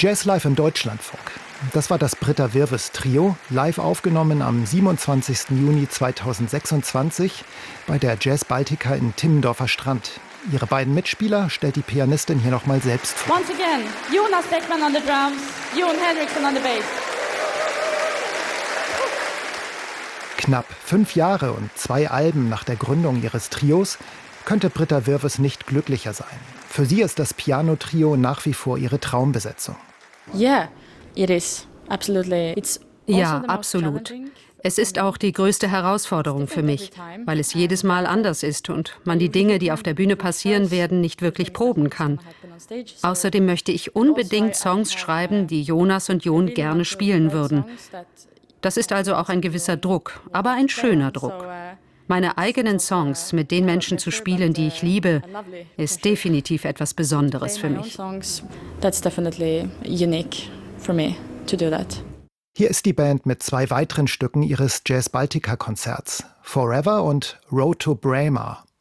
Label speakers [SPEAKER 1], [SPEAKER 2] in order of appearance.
[SPEAKER 1] Jazz Live im Deutschlandfunk. Das war das Britta Wirves Trio, live aufgenommen am 27. Juni 2026 bei der Jazz Baltica in Timmendorfer Strand. Ihre beiden Mitspieler stellt die Pianistin hier nochmal selbst vor.
[SPEAKER 2] Once again, Jonas Beckman on the drums, Jon Henriksson on the bass.
[SPEAKER 1] Knapp 5 Jahre und 2 Alben nach der Gründung ihres Trios könnte Britta Wirves nicht glücklicher sein. Für sie ist das Piano-Trio nach wie vor ihre Traumbesetzung.
[SPEAKER 2] Yeah, it is. Absolutely. It's also
[SPEAKER 3] Ja,
[SPEAKER 2] the most
[SPEAKER 3] absolut.
[SPEAKER 2] challenging.
[SPEAKER 3] Es ist auch die größte Herausforderung für mich, weil es jedes Mal anders ist und man die Dinge, die auf der Bühne passieren werden, nicht wirklich proben kann. Außerdem möchte ich unbedingt Songs schreiben, die Jonas und Jon gerne spielen würden. Das ist also auch ein gewisser Druck, aber ein schöner Druck. Meine eigenen Songs mit den Menschen zu spielen, die ich liebe, ist definitiv etwas Besonderes für mich.
[SPEAKER 2] That's definitely unique for me to do that.
[SPEAKER 1] Hier ist die Band mit 2 weiteren Stücken ihres Jazz Baltica Konzerts, Forever und Road to Braemar.